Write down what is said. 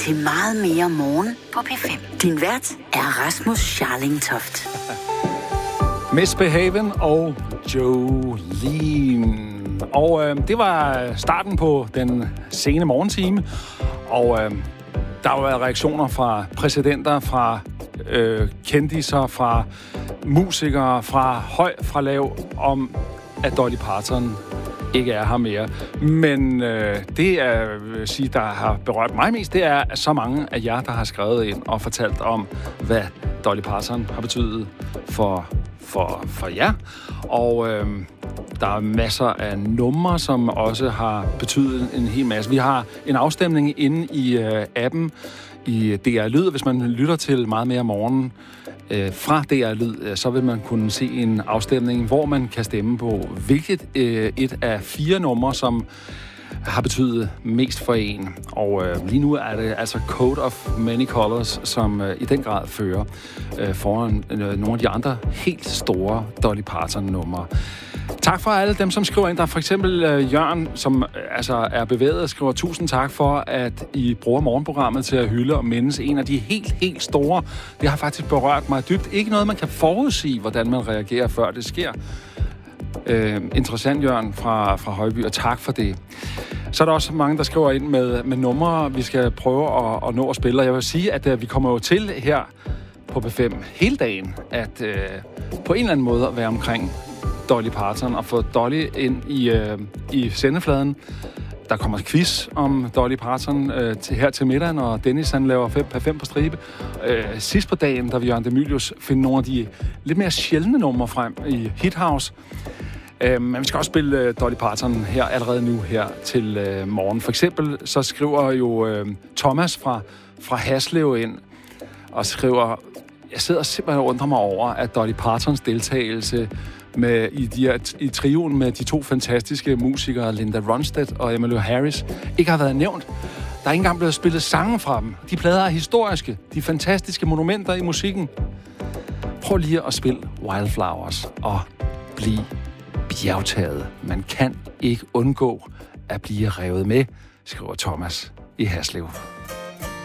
til Meget mere morgen på P5. Din vært er Rasmus Scharling Toft. Misbehaven og Jolene. Og det var starten på den sene morgentime. Og der har været reaktioner fra præsidenter, fra kendiser, fra musikere, fra høj, fra lav, om at Dolly Parton ikke er her mere. Men det, jeg vil sige, der har berørt mig mest, det er så mange af jer, der har skrevet ind og fortalt om, hvad Dolly Parton har betydet for jer. Og der er masser af numre, som også har betydet en hel masse. Vi har en afstemning inde i appen i DR Lyd. Hvis man lytter til Meget mere morgen fra DR Lyd, så vil man kunne se en afstemning, hvor man kan stemme på, hvilket et af 4 numre, som har betydet mest for en. Og lige nu er det altså Coat of Many Colors, som i den grad fører foran nogle af de andre helt store Dolly Parton-numre. Tak for alle dem, som skriver ind. Der er for eksempel Jørgen, som altså er bevæget og skriver, tusind tak for, at I bruger morgenprogrammet til at hylde og mindes en af de helt store. Det har faktisk berørt mig dybt. Ikke noget, man kan forudsige, hvordan man reagerer, før det sker. Interessant, Jørgen fra Højby, og tak for det. Så er der også mange, der skriver ind med numre, vi skal prøve at nå at spille. Og jeg vil sige, at vi kommer jo til her på P5 hele dagen, at på en eller anden måde at være omkring Dolly Parton og få Dolly ind i sendefladen. Der kommer quiz om Dolly Parton her til middagen, og Dennis han laver 5 på stribe. Sidst på dagen, der vil Jørgen Demilius finde nogle af de lidt mere sjældne numre frem i Hit House. Men vi skal også spille Dolly Parton her allerede nu her til morgen. For eksempel så skriver jo Thomas fra Haslev ind og skriver, jeg sidder simpelthen og undrer mig over, at Dolly Partons deltagelse i trioen med de 2 fantastiske musikere, Linda Ronstadt og Emmylou Harris, ikke har været nævnt. Der er ikke engang blevet spillet sange fra dem. De plader er historiske. De fantastiske monumenter i musikken. Prøv lige at spille Wildflowers og blive bjergtaget. Man kan ikke undgå at blive revet med, skriver Thomas i Haslev.